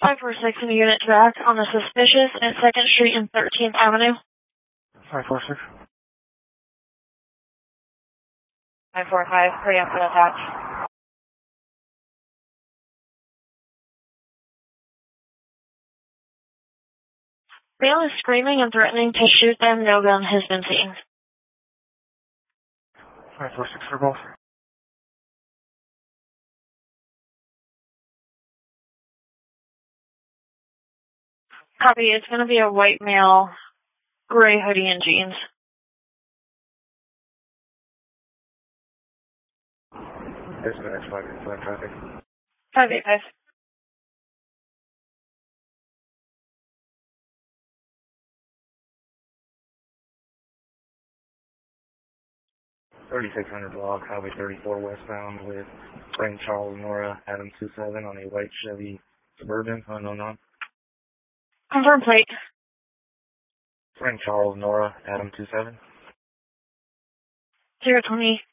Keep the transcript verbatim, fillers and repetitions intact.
five four six in a unit track on the suspicious at second Street and thirteenth Avenue. five four six. five four five, hurry up for the attach. Male is screaming and threatening to shoot them. No gun has been seen. five four six for both. Copy, it's going to be a white male, gray hoodie and jeans. This is the next five, five traffic. five eight five. thirty-six hundred block, Highway thirty-four westbound with Frank Charles Nora, Adam two seven on a white Chevy Suburban, unknown on. Confirm plate. Frank Charles Nora, Adam two seven. zero twenty